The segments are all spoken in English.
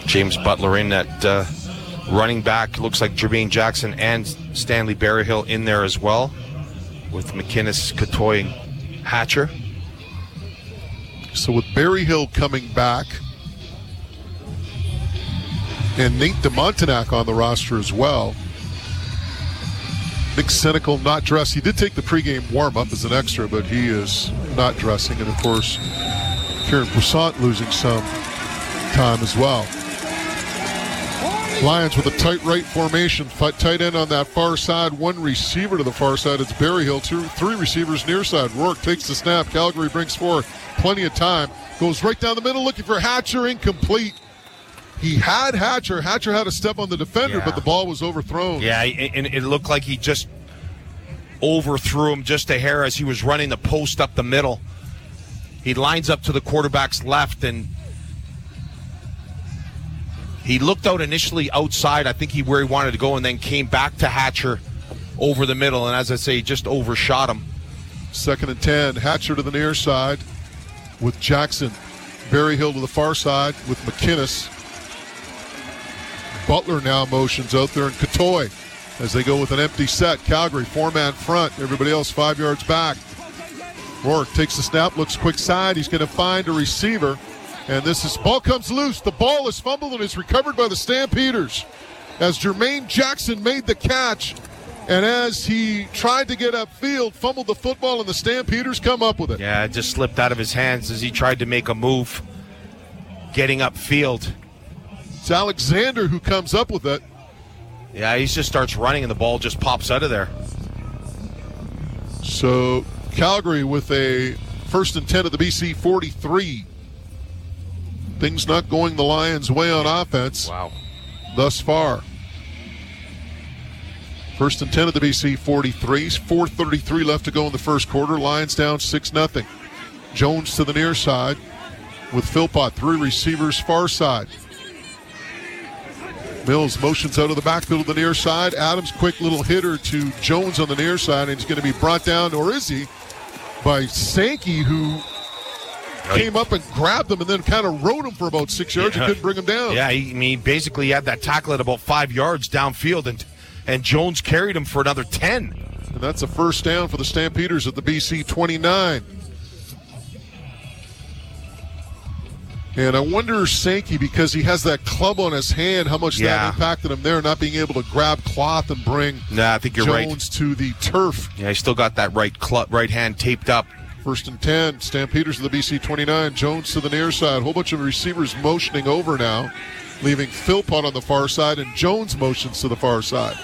James Butler in at running back. Looks like Jermaine Jackson and Stanley Berryhill in there as well, with McInnes, Catoy, and Hatcher. So with Berryhill coming back and Nate DeMontenac on the roster as well. Nick Senecal not dressed. He did take the pregame warm-up as an extra, but he is not dressing. And, of course, Kieran Poussaint losing some time as well. Lions with a tight right formation. Tight end on that far side. One receiver to the far side. It's Berryhill. Three receivers near side. Rourke takes the snap. Calgary brings forward. Plenty of time. Goes right down the middle looking for Hatcher. Incomplete. He had Hatcher. Hatcher had a step on the defender, but the ball was overthrown. Yeah, and it looked like he just overthrew him just a hair as he was running the post up the middle. He lines up to the quarterback's left, and he looked out initially outside, I think where he wanted to go, and then came back to Hatcher over the middle, and as I say, just overshot him. 2nd and 10. Hatcher to the near side with Jackson. Berryhill to the far side with McInnes. Butler now motions out there, and Catoy as they go with an empty set. Calgary, 4-man front. Everybody else 5 yards back. Rourke takes the snap, looks quick side. He's going to find a receiver. And ball comes loose. The ball is fumbled and is recovered by the Stampeders as Jermaine Jackson made the catch. And as he tried to get upfield, fumbled the football, and the Stampeders come up with it. Yeah, it just slipped out of his hands as he tried to make a move getting upfield. It's Alexander who comes up with it. Yeah, he just starts running and the ball just pops out of there. So Calgary with a 1st and 10 at the BC 43. Things not going the Lions' way on offense thus far. 1st and 10 at the BC 43. 4:33 left to go in the first quarter. Lions down 6-0. Jones to the near side with Philpott. 3 receivers far side. Mills motions out of the backfield to the near side. Adams, quick little hitter to Jones on the near side, and he's going to be brought down, or is he, by Sankey, who came up and grabbed him and then kind of rode him for about 6 yards and couldn't bring him down. Yeah, he basically had that tackle at about 5 yards downfield, and Jones carried him for another 10. And that's a first down for the Stampeders at the BC 29. And I wonder, Sankey, because he has that club on his hand, how much that impacted him there, not being able to grab cloth and bring I think you're Jones to the turf. Yeah, he still got that right hand taped up. 1st and 10. Stampeders to the BC 29. Jones to the near side. A whole bunch of receivers motioning over now, leaving Philpott on the far side, and Jones motions to the far side.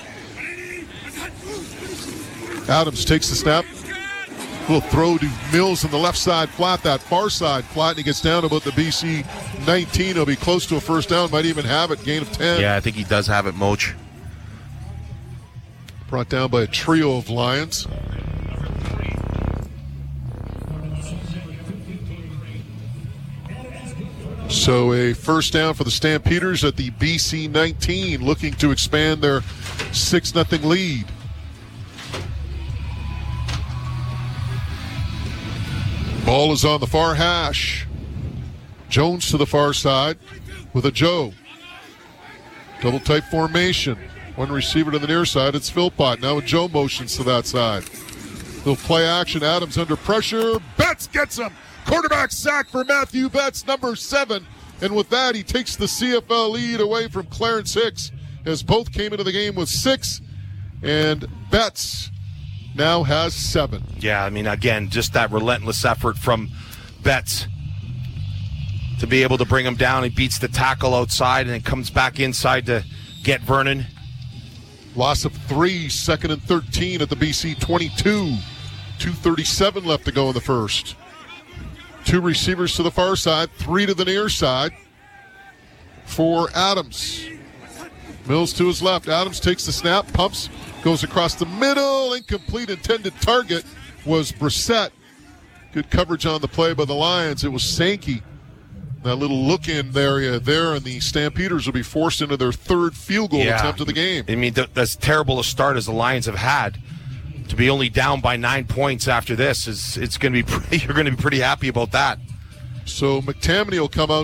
Adams takes the snap. Little throw to Mills on the left side flat, that far side flat, and he gets down about the BC 19. He'll be close to a first down, might even have it, gain of 10. Yeah, I think he does have it, Moach. Brought down by a trio of Lions. So a first down for the Stampeders at the BC 19, looking to expand their 6-0 lead. Ball is on the far hash. Jones to the far side with a Joe. Double tight formation. One receiver to the near side. It's Philpott. Now with Joe motions to that side. Little play action. Adams under pressure. Betts gets him. Quarterback sack for Matthew Betts, number 7. And with that, he takes the CFL lead away from Clarence Hicks, as both came into the game with 6. And Betts now has 7. Yeah, I mean, again, just that relentless effort from Betts to be able to bring him down. He beats the tackle outside and then comes back inside to get Vernon. Loss of 3, 2nd and 13 at the BC 22. 2:37 left to go in the first. 2 receivers to the far side, 3 to the near side for Adams. Mills to his left. Adams takes the snap, pumps, goes across the middle. Incomplete. Intended target was Brissett. Good coverage on the play by the Lions. It was Sankey. That little look-in area there, and the Stampeders will be forced into their 3rd field goal attempt of the game. I mean, that's terrible a start as the Lions have had. To be only down by 9 points after this, it's going to be you're going to be pretty happy about that. So McTamaney will come out